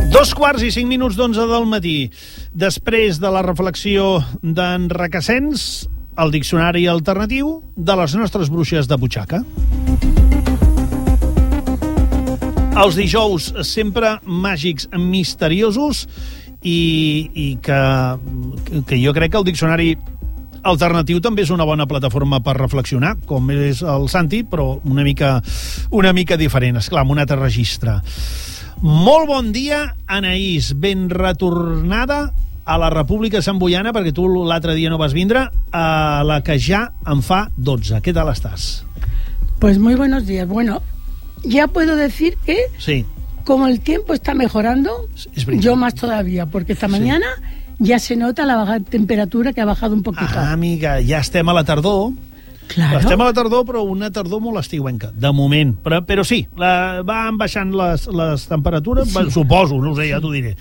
2:05 del matí. Després de la reflexió d'en Requesens, el diccionari alternatiu de les nostres bruixes de butxaca. Els dijous sempre màgics, misteriosos i que jo crec que el diccionari alternatiu també és una bona plataforma per reflexionar, com és el Santi, però una mica diferent, esclar, amb un altre registre. Molt bon dia, Anaïs, ben retornada a la República Samboiana, perquè tu l'altre dia no vas vindre, a la que ja en fa 12. ¿Qué tal estás? Pues muy buenos días. Bueno, ya puedo decir que sí, como el tiempo está mejorando, yo más todavía, porque esta mañana ya se nota la baja temperatura, que ha bajado un poquito. Ah, amiga, ja estem a la tardor. Claro. Estem a la tardor, però una tardor molt estiuenca, de moment. Però sí, van baixant les temperatures, sí. Suposo, no ho sé, ja t'ho diré.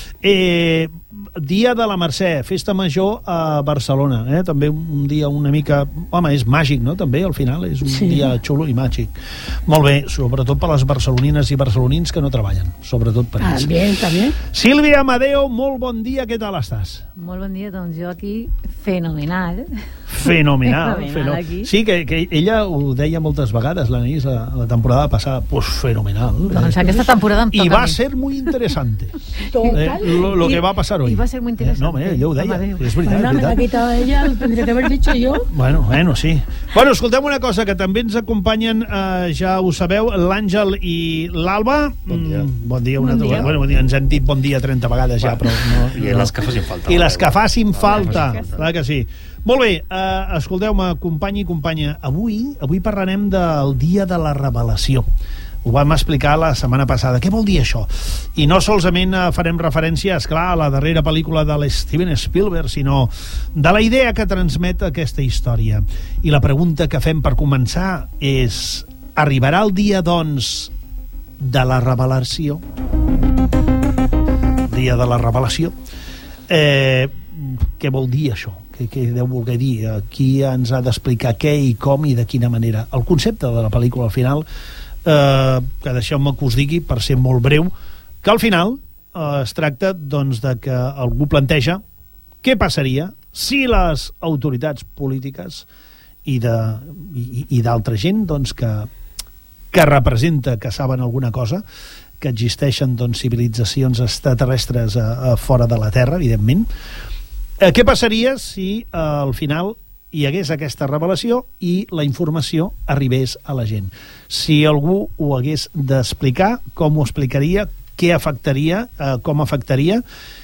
Dia de la Mercè, festa major a Barcelona, també un dia una mica... Home, és màgic, no?, també, al final, és un dia xulo i màgic. Molt bé, sobretot per les barcelonines i barcelonins que no treballen, sobretot per ells. També. Sílvia Amadeo, molt bon dia, què tal estàs? Molt bon dia, doncs jo aquí, fenomenal. Fenomenal. Sí, que ella ho deia moltes vegades, l'Anaïs, la temporada passada, pues fenomenal. Doncs aquesta temporada em toca. I va ser muy interesante. Lo que va a pasar hoy. I va ser muy interesante. No, ella ho deia, és veritat. Bueno, me l'ha quitado ella, lo tendría que haber dicho yo. Bueno, sí. Bueno, escoltem una cosa, que també ens acompanyen, ja ho sabeu, l'Àngel i l'Alba. Bon dia. Bueno, ens hem dit bon dia 30 vegades ja, però no. I les que facin falta. I les que facin falta, clar que sí. Molt bé, escolteu-me, company i companya, avui parlarem del dia de la revelació. Ho vam explicar la setmana passada. Què vol dir això? I no solament farem referència, esclar, a la darrera pel·lícula de l'Steven Spielberg, sinó de la idea que transmet aquesta història. I la pregunta que fem per començar és: arribarà el dia, doncs, de la revelació? Dia de la revelació. Què vol dir això? Què deu voler dir? Qui ens ha d'explicar què i com i de quina manera? El concepte de la pel·lícula, al final, que deixeu-me que us digui, per ser molt breu, que al final es tracta, doncs, de que algú planteja què passaria si les autoritats polítiques i d'altra gent, doncs, que representa que saben alguna cosa, que existeixen, doncs, civilitzacions extraterrestres fora de la Terra, evidentment. Què passaria si al final hi hagués aquesta revelació i la informació arribés a la gent? Si algú ho hagués d'explicar, com ho explicaria, què afectaria, com afectaria,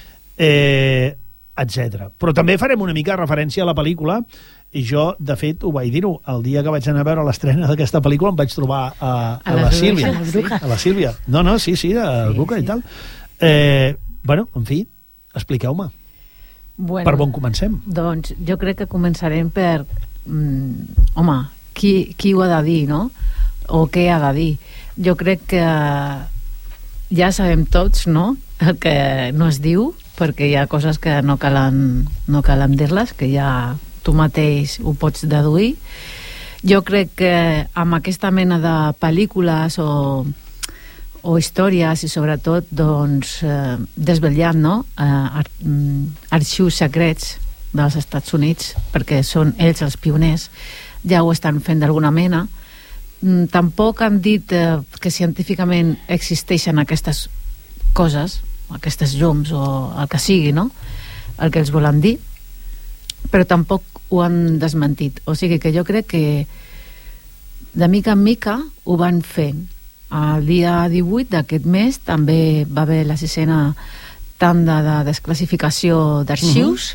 etc. Però també farem una mica referència a la pel·lícula, i jo, de fet, ho vaig dir-ho, el dia que vaig anar a veure l'estrena d'aquesta pel·lícula em vaig trobar a la Sílvia. A la Sílvia. No, sí, a Bruca i tal. Bueno, en fi, expliqueu-me. Bueno, per on comencem? Doncs jo crec que començarem per home, qui ho ha de dir, no? O què ha de dir. Jo crec que ja sabem tots, no?, el que no es diu, perquè hi ha coses que no calen dir-les, que ja tu mateix ho pots deduir. Jo crec que amb aquesta mena de pel·lícules o històries, i sobretot, doncs, desvetllant, no?, arxius secrets dels Estats Units, perquè són ells els pioners, ja ho estan fent d'alguna mena. Tampoc han dit que científicament existeixen aquestes coses, aquestes llums o el que sigui, no?, el que els volen dir, però tampoc ho han desmentit. O sigui que jo crec que de mica en mica ho van fent. El dia 18 d'aquest mes també va haver la 6a tanda de desclassificació d'arxius,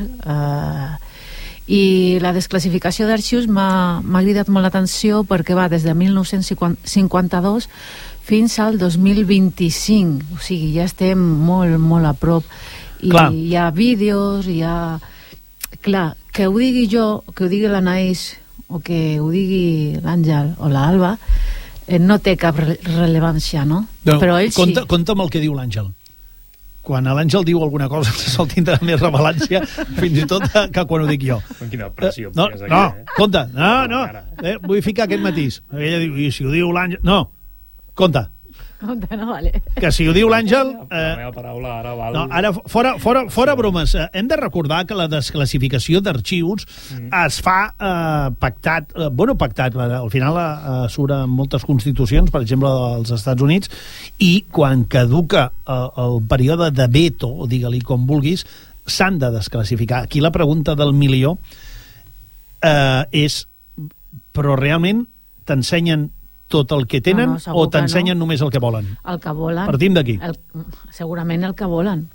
i la desclassificació d'arxius m'ha cridat molt l'atenció perquè va des de 1952 fins al 2025, o sigui, ja estem molt, molt a prop. I hi ha vídeos, hi ha... Clar, que ho digui jo, que ho digui l'Anaïs, o que ho digui l'Àngel o l'Alba, no té cap rellevància, no? Però ells sí. Compta'm el que diu l'Àngel. Quan l'Àngel diu alguna cosa sol tindrà més rellevància fins i tot que quan ho dic jo. Quina pressió. Compte, vull ficar aquest matís. Ella diu, i si ho diu l'Àngel... No, compte. No, vale. Que si ho diu l'Àngel... La meva paraula ara val... No, ara, fora bromes, hem de recordar que la desclassificació d'arxius es fa pactat, al final surt en moltes constitucions, per exemple, als Estats Units, i quan caduca el període de veto, o digue-li com vulguis, s'han de desclassificar. Aquí la pregunta del milió és, però realment t'ensenyen tot el que tenen o t'ensenyen només el que volen? El que volen. Partim d'aquí. Segurament el que volen.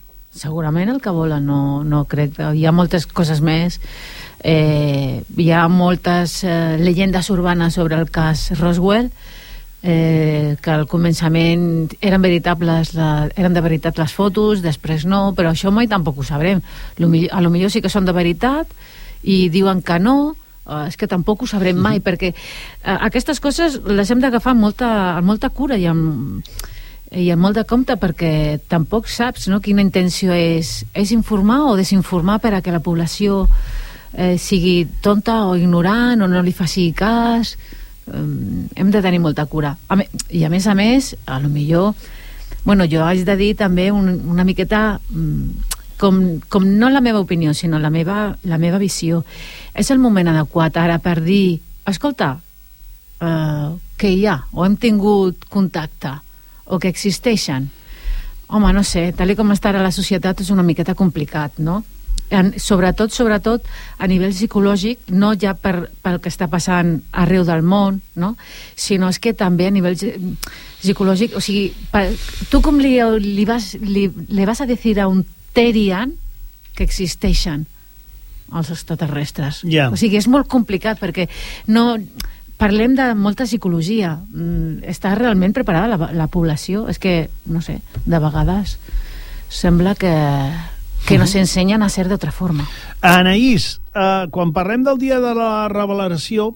No crec. Hi ha moltes coses més. Hi ha moltes llegendes urbanes sobre el cas Roswell, que al començament eren de veritat les fotos, després no, però això mai tampoc ho sabrem. A lo millor sí que són de veritat i diuen que no. És que tampoc ho sabrem mai, perquè aquestes coses les hem d'agafar amb molta cura i amb molt de compte, perquè tampoc saps, no, quina intenció és informar o desinformar per a que la població sigui tonta o ignorant o no li faci cas. Hem de tenir molta cura. I a més, a lo millor, jo haig de dir també una miqueta... Com no la meva opinió, sinó la meva visió. És el moment adequat ara per dir, escolta, què hi ha? O hem tingut contacte? O que existeixen? Home, no sé, tal com està ara la societat és una miqueta complicat, no? Sobretot a nivell psicològic, no ja pel que està passant arreu del món, no? Sinó és que també a nivell psicològic, o sigui, tu com li vas a dir a un Terian que existeixen els extraterrestres. O sigui, és molt complicat perquè no parlem de molta psicologia. Està realment preparada la població? És que, no sé, de vegades sembla que no s'ensenyen a ser d'altra forma. Anaïs, quan parlem del dia de la revelació,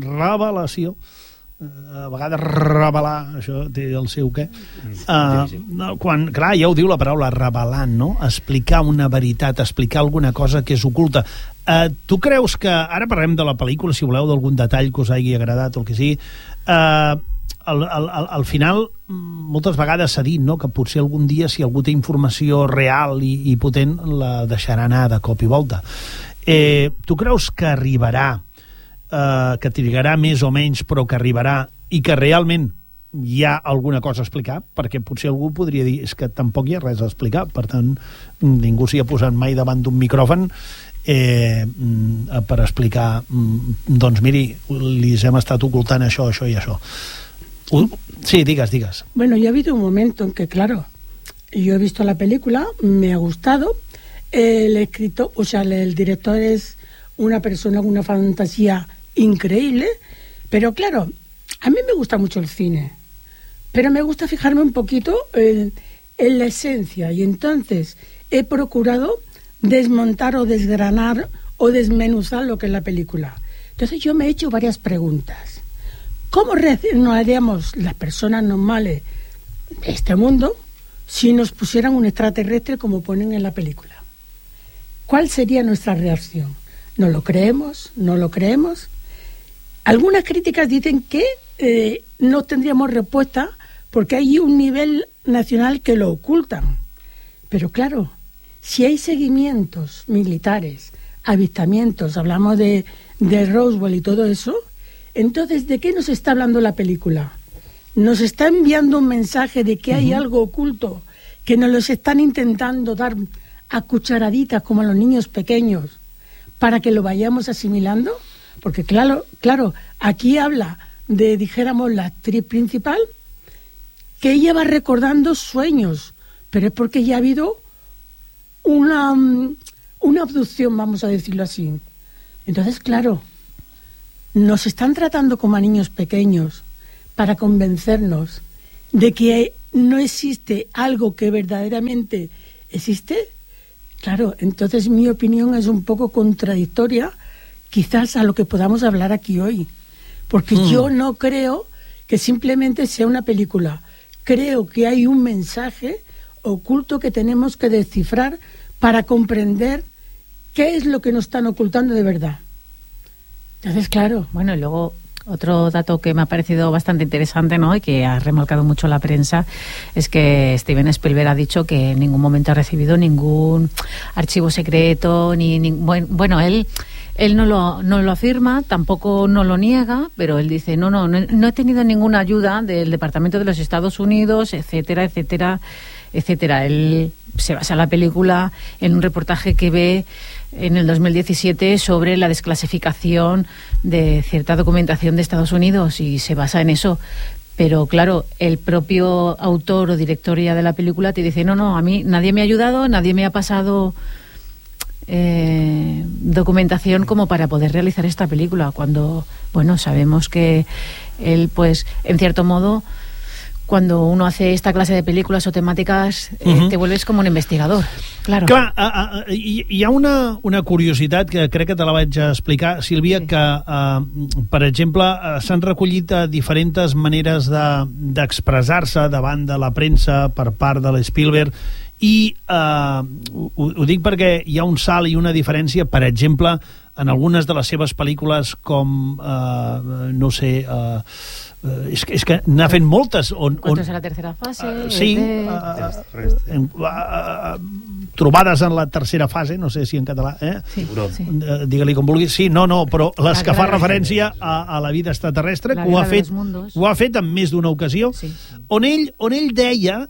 a vegades revelar, això té el seu què, quan, clar, ja ho diu la paraula revelant, no? Explicar una veritat, explicar alguna cosa que és oculta. Tu creus que, ara parlem de la pel·lícula, si voleu d'algun detall que us hagi agradat o el que sigui, al final moltes vegades s'ha dit, no?, que potser algun dia, si algú té informació real i potent, la deixarà anar de cop i volta. Tu creus que arribarà, que trigarà més o menys, però que arribarà, i que realment hi ha alguna cosa a explicar? Perquè potser algú podria dir, és que tampoc hi ha res a explicar, per tant ningú s'hi ha posat mai davant d'un micròfon per explicar, doncs miri, li hem estat ocultant això i això. Sí, digues. Bueno, ya ha habido un momento en que, claro, yo he visto la película, me ha gustado, el escritor, o sea, el director es una persona con una fantasía increíble, pero claro, a mí me gusta mucho el cine, pero me gusta fijarme un poquito en la esencia, y entonces he procurado desmontar o desgranar o desmenuzar lo que es la película. Entonces yo me he hecho varias preguntas. ¿Cómo reaccionaríamos las personas normales de este mundo si nos pusieran un extraterrestre como ponen en la película? ¿Cuál sería nuestra reacción? ¿No lo creemos? ¿No lo creemos? Algunas críticas dicen que no tendríamos respuesta porque hay un nivel nacional que lo ocultan. Pero claro, si hay seguimientos militares, avistamientos, hablamos de Roswell y todo eso, entonces, ¿de qué nos está hablando la película? Nos está enviando un mensaje de que hay algo oculto, que nos los están intentando dar a cucharaditas como a los niños pequeños para que lo vayamos asimilando, porque claro, aquí habla de, dijéramos, la actriz principal, que ella va recordando sueños, pero es porque ya ha habido una abducción, vamos a decirlo así. Entonces, claro, nos están tratando como a niños pequeños para convencernos de que no existe algo que verdaderamente existe. Claro, entonces mi opinión es un poco contradictoria quizás a lo que podamos hablar aquí hoy, porque yo no creo que simplemente sea una película, creo que hay un mensaje oculto que tenemos que descifrar para comprender qué es lo que nos están ocultando de verdad. Entonces, claro. Bueno, y luego, otro dato que me ha parecido bastante interesante, ¿no?, y que ha remarcado mucho la prensa, es que Steven Spielberg ha dicho que en ningún momento ha recibido ningún archivo secreto, bueno, él no lo afirma, tampoco no lo niega, pero él dice, no he tenido ninguna ayuda del Departamento de los Estados Unidos, etcétera, etcétera, etcétera. Él se basa en la película en un reportaje que ve en el 2017 sobre la desclasificación de cierta documentación de Estados Unidos y se basa en eso. Pero claro, el propio autor o director ya de la película te dice, no, a mí nadie me ha ayudado, nadie me ha pasado documentación como para poder realizar esta película, cuando, bueno, sabemos que él, pues, en cierto modo, cuando uno hace esta clase de películas o temáticas, te vuelves com un investigador. Claro. Clar, hi ha una curiositat que crec que te la vaig explicar, Sílvia, sí. Que, per exemple, s'han recollit diferents maneres d'expressar-se davant de la premsa per part de l'Spielberg, i ho dic perquè hi ha un salt i una diferència, per exemple, en algunes de les seves pel·lícules com, no sé... és que n'ha fet moltes Contra la tercera fase, sí, trobades en la tercera fase, no sé si en català, sí. Digue-li com vulguis, sí, no, però les que fa referència a la vida extraterrestre, que ho ha fet en més d'una ocasió, sí. on ell deia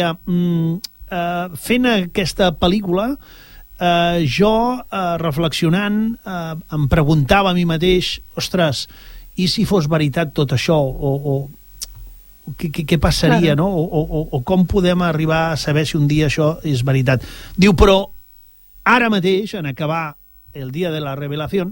fent aquesta pel·lícula, jo reflexionant em preguntava a mi mateix, ostres, i si fos veritat tot això, o què passaria, no? O com podem arribar a saber si un dia això és veritat. Diu, però ara mateix, en acabar el dia de la revelació,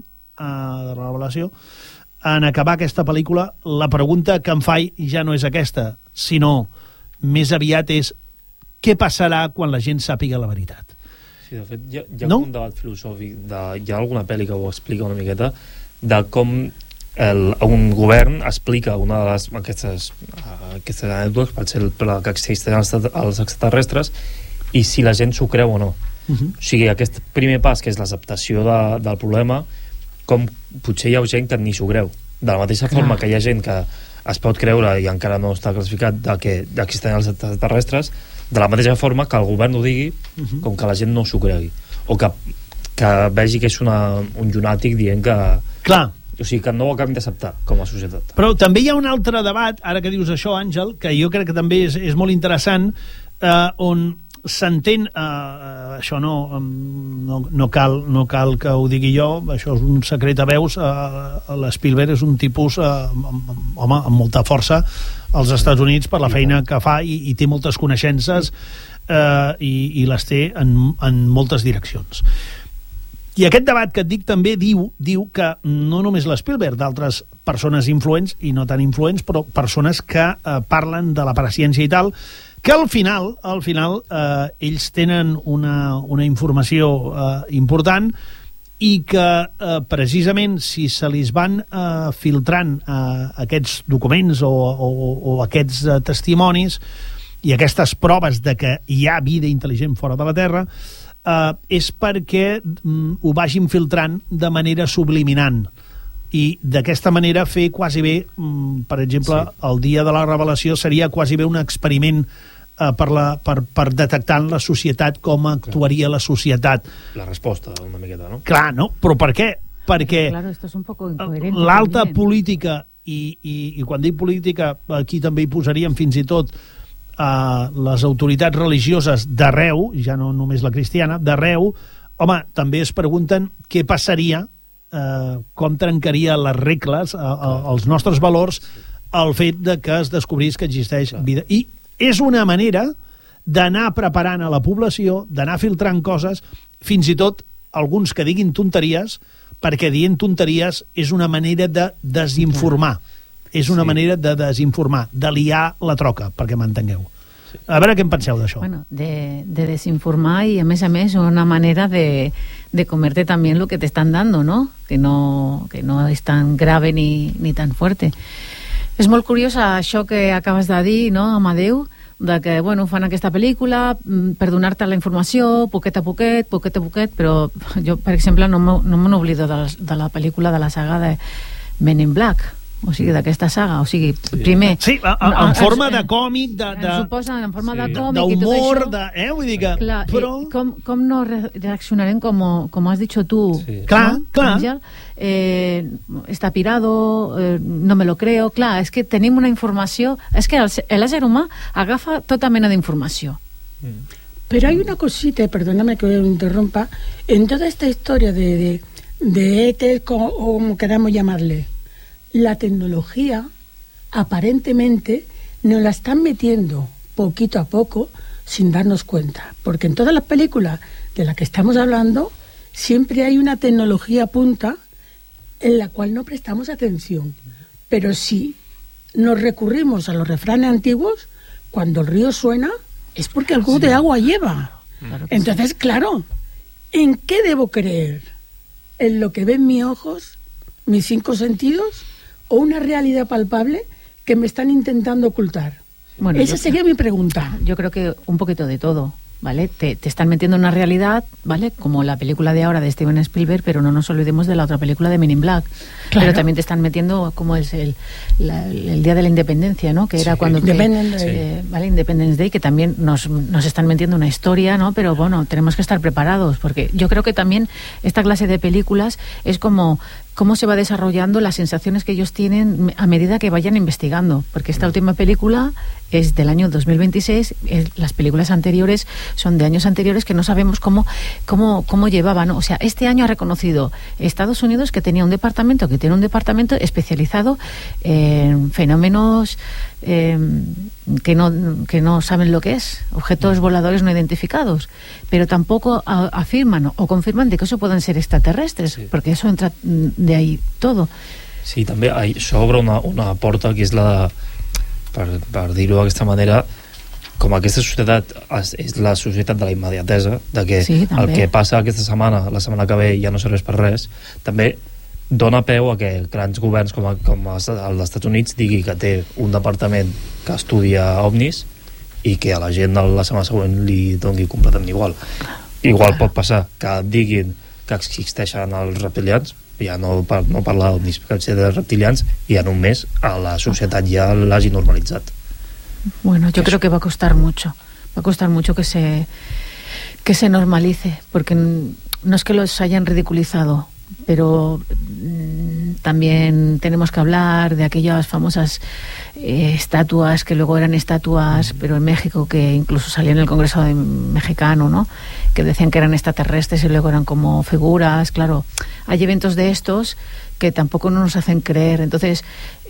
en acabar aquesta pel·lícula, la pregunta que em faig ja no és aquesta, sinó més aviat és què passarà quan la gent sàpiga la veritat. Sí, de fet, hi ha un debat filosòfic, hi ha alguna pel·li que ho explica una miqueta, de com un govern explica una de aquestes anècdotes, pot ser la que existeixen els extraterrestres, i si la gent s'ho creu o no. O sigui, aquest primer pas, que és l'acceptació del problema, com potser hi ha gent que ni s'ho creu. De la mateixa forma que hi ha gent que es pot creure i encara no està classificat de que existeixen els extraterrestres, de la mateixa forma que el govern ho digui, com que la gent no s'ho cregui, o que vegi que és un llunàtic dient que... Clar. O sigui, que no ho acabem d'acceptar com a societat. Però també hi ha un altre debat, ara que dius això, Àngel, que jo crec que també és molt interessant, on s'entén, això no cal que ho digui jo, això és un secret a veus, l'Spielberg és un tipus, home, amb molta força als Estats Units per la feina que fa i té moltes coneixences i les té en moltes direccions. I aquest debat que et dic també diu que no només l'Spielberg, d'altres persones influents, i no tan influents, però persones que parlen de la presciència i tal, que al final ells tenen una informació important i que precisament si se li van filtrant aquests documents o aquests testimonis i aquestes proves de que hi ha vida intel·ligent fora de la Terra, és perquè ho vagin filtrant de manera subliminant i d'aquesta manera fer quasi bé, per exemple, el dia de la revelació seria quasi bé un experiment per detectar en la societat com actuaria la societat. La resposta, una miqueta, no? Clar, no? Però per què? Perquè l'alta política, i quan dic política, aquí també hi posaríem fins i tot les autoritats religioses d'arreu, ja no només la cristiana, d'arreu, home, també es pregunten què passaria, com trencaria les regles, els nostres valors, el fet de que es descobrís que existeix vida. I és una manera d'anar preparant a la població, d'anar filtrant coses, fins i tot alguns que diguin tonteries, perquè dient tonteries és una manera de desinformar. És una manera de desinformar, de liar la troca, perquè m'entengueu. A veure què en penseu d'això. Bueno, de desinformar y a més una manera de comerte también lo que te están dando, ¿no? Que no es tan grave ni tan fuerte. És molt curiós això que acabes de dir, no, Amadeu, de que, bueno, fan aquesta pel·lícula per donar-te la informació, poquet a poquet, però jo, per exemple, no me n'oblido de la pel·lícula de la saga de Men in Black, o sigui, d'aquesta saga, o sigui, primer... Sí, en forma de còmic, suposa, en forma de còmic d'humor, i tot això. Vull dir que... Clar, però... com no reaccionarem como has dicho tú, clar, ¿no? clar. Àngel? Està pirado, no me lo creo. Clar, és que tenim una informació... És que l'ésser humà agafa tota mena d'informació. Pero hay una cosita, perdóname que me interrumpa, en toda esta historia de ET, o como queramos llamarle, la tecnología aparentemente nos la están metiendo poquito a poco sin darnos cuenta, porque en todas las películas de las que estamos hablando siempre hay una tecnología punta en la cual no prestamos atención, pero si nos recurrimos a los refranes antiguos, cuando el río suena es porque algo de agua lleva. Claro que entonces sí. Claro, ¿en qué debo creer? ¿En lo que ven mis ojos, mis 5 sentidos, o una realidad palpable que me están intentando ocultar? Bueno, esa sería mi pregunta. Yo creo que un poquito de todo, ¿vale? Te están metiendo en una realidad, ¿vale? Como la película de ahora de Steven Spielberg, pero no nos olvidemos de la otra película de Men in Black. Claro. Pero también te están metiendo como es el Día de la Independencia, ¿no? Que era cuando... Independence Day. ¿Vale? Independence Day, que también nos están metiendo una historia, ¿no? Pero bueno, tenemos que estar preparados, porque yo creo que también esta clase de películas es como cómo se va desarrollando las sensaciones que ellos tienen a medida que vayan investigando, porque esta última película es del año 2026, las películas anteriores son de años anteriores que no sabemos cómo llevaban, ¿no? O sea, este año ha reconocido Estados Unidos que tiene un departamento especializado en fenómenos que no saben lo que es, objetos voladores no identificados, pero tampoco afirman o confirman de que eso pueden ser extraterrestres, porque eso entra de ahí todo. Sí, també això obre una porta que és la de, per dir-ho d'aquesta manera, com aquesta societat és la societat de la immediatesa, de que el que passa aquesta setmana, la setmana que ve ja no serveix per res, també dona peu a que grans governs com els dels Estats Units digui que té un departament que estudia ovnis i que a la gent de la setmana següent li doni completament igual. Igual pot passar que diguin que existeixen els reptilians, ja no parlar d'ovnis, que existeixen els reptilians, i en un mes a la societat ja l'hagi normalitzat. Bueno, yo creo que va a costar mucho que se normalice, porque no es que los hayan ridiculizado, pero también tenemos que hablar de aquellas famosas estatuas que luego eran estatuas, pero en México, que incluso salían en el Congreso mexicano, ¿no? Que decían que eran extraterrestres y luego eran como figuras. Claro, hay eventos de estos que tampoco nos hacen creer. Entonces,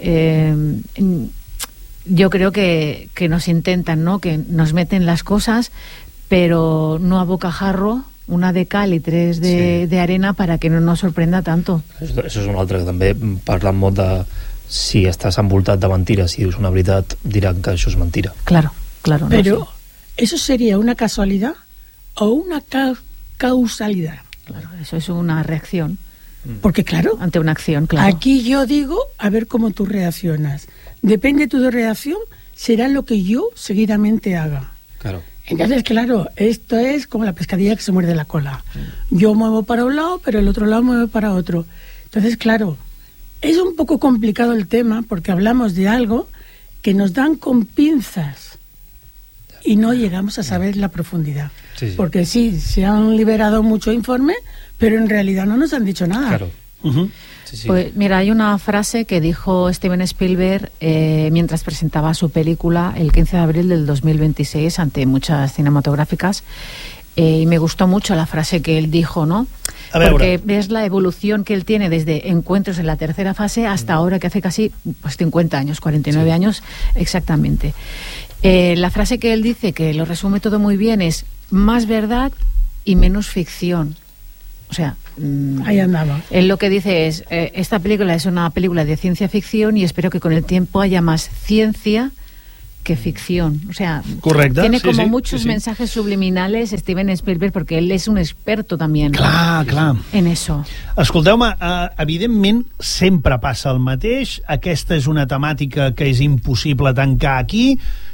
yo creo que nos intentan, ¿no? Que nos meten las cosas, pero no a bocajarro, una de cal i 3 de arena para que no nos sorprenda tanto. Això és un altre que també parla molt de si estàs envoltat de mentiras, si dius una veritat diran que això és mentira. Claro. Pero no sé. ¿Eso sería una casualidad o una causalidad? Claro, eso es una reacción. Porque claro, ante una acción, claro. Aquí yo digo, a ver cómo tú reaccionas. Depende de tu reacción, será lo que yo seguidamente haga. Claro. Entonces, claro, esto es como la pescadilla que se muerde la cola. Yo muevo para un lado, pero el otro lado mueve para otro. Entonces, claro, es un poco complicado el tema porque hablamos de algo que nos dan con pinzas y no llegamos a saber la profundidad. Sí. Porque sí, se han liberado mucho informe, pero en realidad no nos han dicho nada. Claro. Sí. Pues mira, hay una frase que dijo Steven Spielberg mientras presentaba su película el 15 de abril del 2026 ante muchas cinematográficas, y me gustó mucho la frase que él dijo, ¿no? Porque ves la evolución que él tiene desde encuentros en la tercera fase hasta ahora, que hace casi 50 años, 49 años exactamente. La frase que él dice, que lo resume todo muy bien, es más verdad y menos ficción. O sea, ahí andaba. Él lo que dice es, esta película es una película de ciencia ficción y espero que con el tiempo haya más ciencia que ficción. O sea, correcte, tiene como muchos mensajes subliminales Steven Spielberg, porque él és un experto també en eso. Escolteu-me, evidentment sempre passa el mateix. Aquesta és una temàtica que és impossible tancar aquí.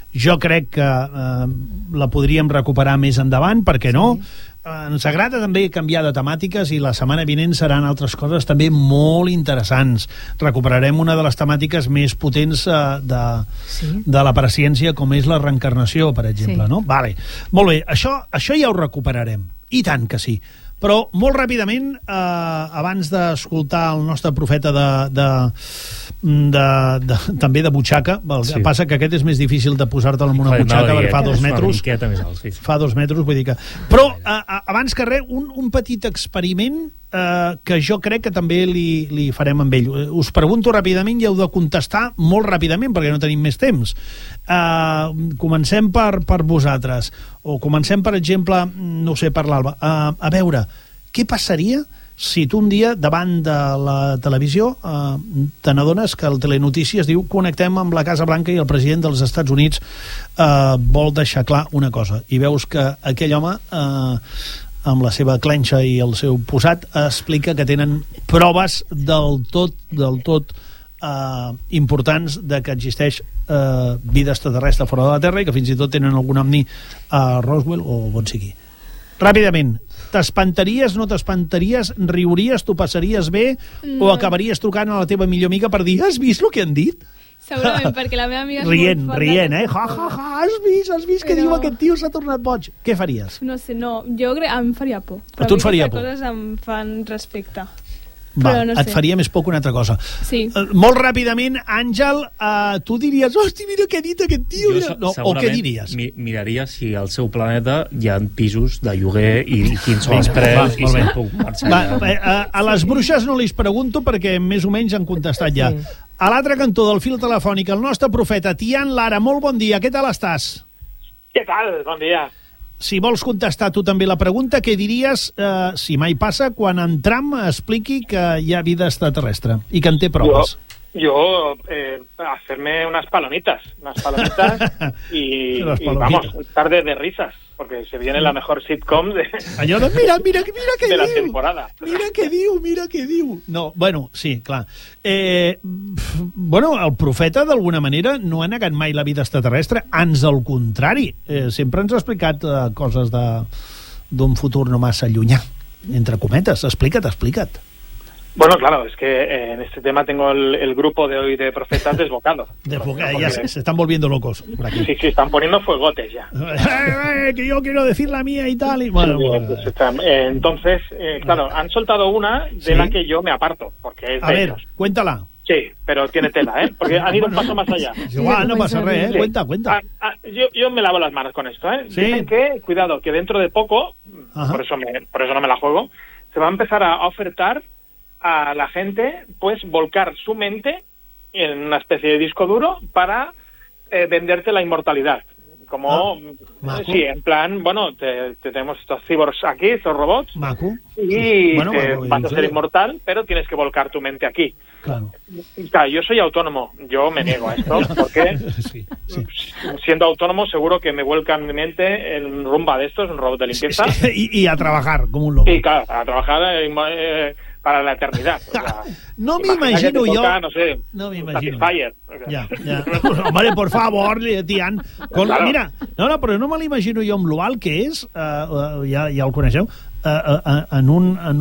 Jo crec que la podríem recuperar més endavant, per què no? Ens agrada també canviar de temàtiques i la setmana vinent seran altres coses també molt interessants. Recuperarem una de les temàtiques més potents de la presciència, com és la reencarnació, per exemple, no? Vale. Molt bé, això ja ho recuperarem. I tant que sí. Però molt ràpidament, abans d'escoltar el nostre profeta també de butxaca, el que passa que aquest és més difícil de posar-te'l en una butxaca perquè fa 2 metres. Fa 2 metres, vull dir que... Però, abans que res, un petit experiment que jo crec que també li farem amb ell. Us pregunto ràpidament i heu de contestar molt ràpidament perquè no tenim més temps. Comencem per vosaltres, o comencem, per exemple, no sé, per l'Alba. A veure, què passaria si tu un dia davant de la televisió te n'adones que el Telenotícies diu connectem amb la Casa Blanca i el president dels Estats Units vol deixar clar una cosa, i veus que aquell home amb la seva clenxa i el seu posat explica que tenen proves del tot importants de que existeix vida extraterrestre fora de la Terra i que fins i tot tenen algun omni a Roswell o on sigui. Ràpidament, t'espantaries, no t'espantaries, riuries, t'ho passaries bé o acabaries trucant a la teva millor amiga per dir has vist el que han dit? Segurament, perquè la meva amiga és rient, molt rient, has vist que diu aquest tio s'ha tornat boig. Què faries? No sé, jo crec em faria por. A tu et faria por? Però coses em fan respecte. Va, no sé. Et faria més por que una altra cosa. Sí. Molt ràpidament, Àngel, tu diries, hosti, mira què ha dit aquest tio. O què diries? Miraria si al seu planeta hi ha pisos de lloguer i quins són els preus i si puc marxar. A les bruixes no li pregunto perquè més o menys han contestat ja. A l'altre cantó del fil telefònic, el nostre profeta, Tian Lara, molt bon dia, què tal estàs? Què tal? Bon dia. Si vols contestar tu també la pregunta, què diries, si mai passa, quan en Trump expliqui que hi ha vida extraterrestre i que en té proves? Yo hacerme unas palomitas y vamos, tarde de risas, porque se viene la mejor sitcom de mira que de la diu, temporada. Mira què diu. No, bueno, sí, clar. Bueno, el profeta, d'alguna manera, no ha negat mai la vida extraterrestre, ans al contrari. Sempre ens ha explicat coses d'un futur no massa llunyà, entre cometes. Explica't. Bueno, claro, es que en este tema tengo el grupo de hoy de profetas desbocado. Ya se están volviendo locos por aquí. Sí, están poniendo fuegotes ya. Que yo quiero decir la mía y tal. Y bueno, pues entonces, claro, han soltado una de la que yo me aparto, porque es de ellos. Cuéntala. Sí, pero tiene tela, ¿eh? Porque han ido un paso más allá. Igual, no pasa res, ¿eh? Sí. Cuenta. Yo me lavo las manos con esto, ¿eh? ¿Sí? Dicen que, cuidado, que dentro de poco, por eso no me la juego, se va a empezar a ofertar a la gente, pues, volcar su mente en una especie de disco duro para venderte la inmortalidad. Como, sí, en plan, bueno, tenemos estos cyborgs aquí, estos robots, y vas a ser inmortal, pero tienes que volcar tu mente aquí. Claro. Yo soy autónomo, yo me niego a esto, porque siendo autónomo seguro que me vuelcan mi mente en un Rumba de estos, un robot de limpieza. Y a trabajar como un loco. Y claro, a trabajar para la eternidad. O sea, no me imagino yo. No me imagino. Satisfyer. Ya. Hombre, por favor, Tian. Claro. Mira, però no me l'imagino jo amb l'Ual que és, ja el coneixeu, en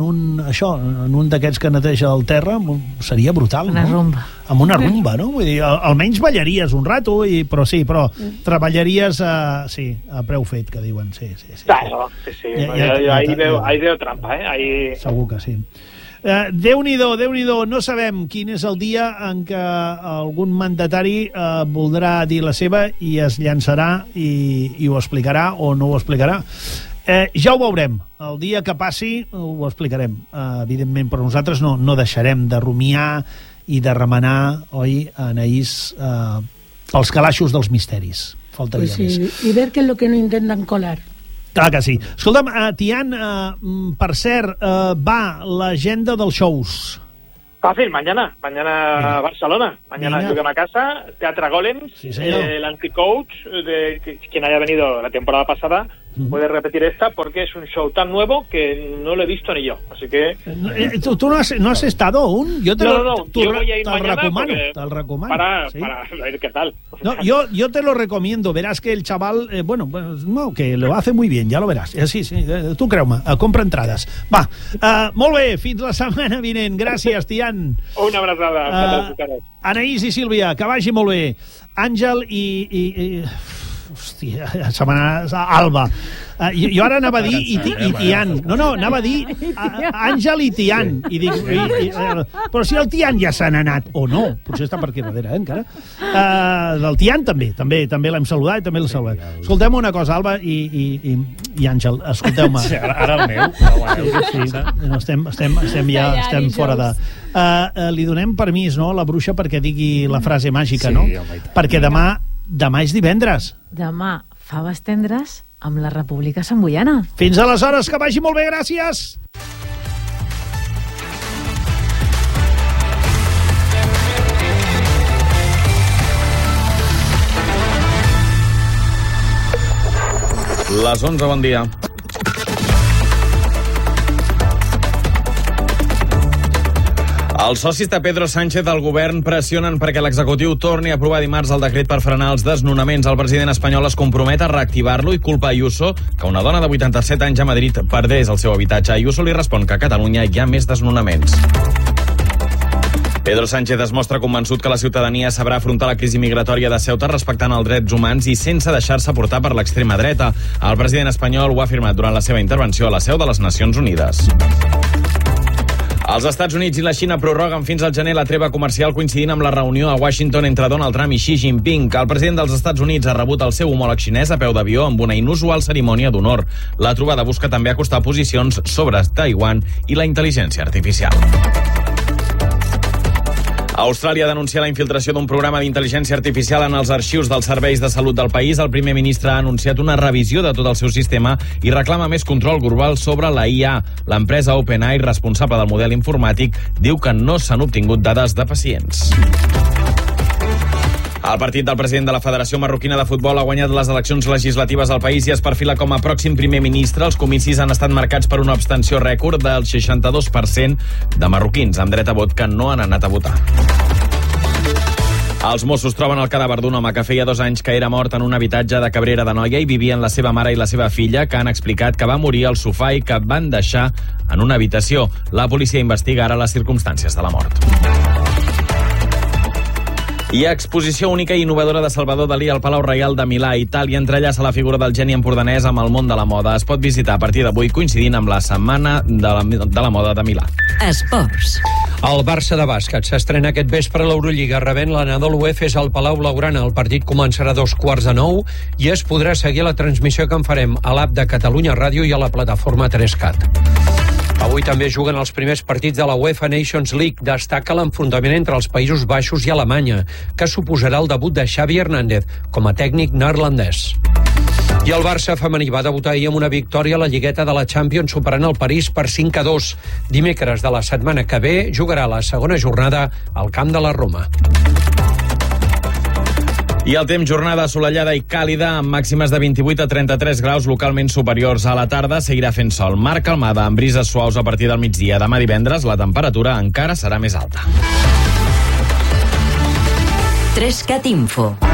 un d'aquests que neteja el terra, seria brutal, una rumba. Amb una rumba, no? Vull dir, almenys ballaries un rato, però treballaries a preu fet, que diuen, sí. Claro, sí. Ahí veo trampa, ¿eh? Segur que sí. Déu-n'hi-do, no sabem quin és el dia en què algun mandatari voldrà dir la seva i es llançarà i ho explicarà o no ho explicarà. Ja ho veurem, el dia que passi ho explicarem, evidentment, però nosaltres no deixarem de rumiar i de remenar, oi, Anaïs, pels calaixos dels misteris. Faltaria més. I ver què és el que no intenten colar. Clar que sí. Escolta'm, Tian, per cert, va l'agenda dels shows. Fácil, mañana Barcelona. Mañana llegan a casa, Teatre Golems, el Anti-Coach, quien haya venido la temporada pasada, puedes repetir esta porque es un show tan nuevo que no lo he visto ni yo. Así que... ¿Tú no has estado aún? Yo yo voy a ir mañana te lo recomiendo. Para ¿sí? ver qué tal. No, yo te lo recomiendo. Verás que el chaval, que lo hace muy bien, ya lo verás. Sí, tu creu-me, compra entrades. Va, molt bé, fins la setmana vinent. Gràcies, Tian. Una abraçada. Anaïs i Sílvia, que vagi molt bé. Àngel i hòstia, Alba. Jo ara anava a dir i Tian. No, anava a dir Àngel i Tian. I dic, però si el Tian ja se n'ha anat, o no, potser està per aquí darrere, encara. Del Tian també l'hem saludat i també l'hem saludat. Escolteu-me una cosa, Alba i Àngel, escolteu-me. Ara el meu. Estem fora de... Li donem permís, no, a la bruixa perquè digui la frase màgica, no? Perquè demà és divendres. Demà, faves tendres amb la República Samboiana. Fins aleshores, que vagi molt bé, gràcies! Les 11, bon dia. Els socis de Pedro Sánchez al govern pressionen perquè l'executiu torni a aprovar dimarts el decret per frenar els desnonaments. El president espanyol es compromet a reactivar-lo i culpa Ayuso que una dona de 87 anys a Madrid perdés el seu habitatge. Ayuso li respon que a Catalunya hi ha més desnonaments. Pedro Sánchez es mostra convençut que la ciutadania sabrà afrontar la crisi migratòria de Ceuta respectant els drets humans i sense deixar-se portar per l'extrema dreta. El president espanyol ho ha afirmat durant la seva intervenció a la seu de les Nacions Unides. Els Estats Units i la Xina prorroguen fins al gener la treva comercial coincidint amb la reunió a Washington entre Donald Trump i Xi Jinping. El president dels Estats Units ha rebut el seu homòleg xinès a peu d'avió amb una inusual cerimònia d'honor. La trobada busca també acostar posicions sobre Taiwan i la intel·ligència artificial. Austràlia ha denunciat la infiltració d'un programa d'intel·ligència artificial en els arxius dels serveis de salut del país. El primer ministre ha anunciat una revisió de tot el seu sistema i reclama més control global sobre la IA. L'empresa OpenAI, responsable del model informàtic, diu que no s'han obtingut dades de pacients. El partit del president de la Federació Marroquina de Futbol ha guanyat les eleccions legislatives al país i es perfila com a pròxim primer ministre. Els comicis han estat marcats per una abstenció rècord del 62% de marroquins amb dret a vot que no han anat a votar. Els Mossos troben el cadàver d'un home que feia 2 anys que era mort en un habitatge de Cabrera d'Anoia i vivien la seva mare i la seva filla, que han explicat que va morir al sofà i que van deixar en una habitació. La policia investiga ara les circumstàncies de la mort. Hi ha exposició única i innovadora de Salvador Dalí al Palau Reial de Milà, Itàlia. Entrellaça la figura del geni empordanès amb el món de la moda. Es pot visitar a partir d'avui coincidint amb la Setmana de la Moda de Milà. Esports. El Barça de bàsquet s'estrena aquest vespre a l'Eurolliga rebent l'Anadolu Efes al Palau Blaugrana. El partit començarà a 8:45 i es podrà seguir la transmissió que en farem a l'app de Catalunya Ràdio i a la plataforma 3Cat. Avui també juguen els primers partits de la UEFA Nations League. Destaca l'enfrontament entre els Països Baixos i Alemanya, que suposarà el debut de Xavi Hernández com a tècnic neerlandès. I el Barça femení va debutar ahir amb una victòria a la Lligueta de la Champions superant el París per 5-2. Dimecres de la setmana que ve jugarà la segona jornada al camp de la Roma. I el temps, jornada assolellada i càlida, amb màximes de 28 a 33 graus localment superiors. A la tarda seguirà fent sol. Mar calmada, amb brises suaus a partir del migdia. Demà divendres la temperatura encara serà més alta. 3Cat Info.